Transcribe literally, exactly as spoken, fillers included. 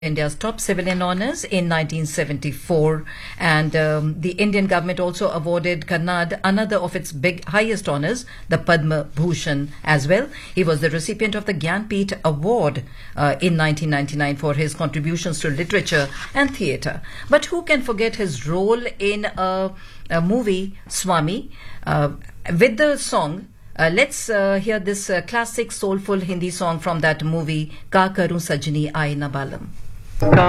India's top civilian honours in nineteen seventy-four, and um, the Indian government also awarded Karnad another of its big highest honours, the Padma Bhushan, as well. He was the recipient of the Gyanpith Award uh, in nineteen ninety-nine for his contributions to literature and theatre. But who can forget his role in a, a movie, Swami, uh, with the song. Uh, let's uh, hear this uh, classic soulful Hindi song from that movie, Ka Karu Sajni Aaye Na Balam.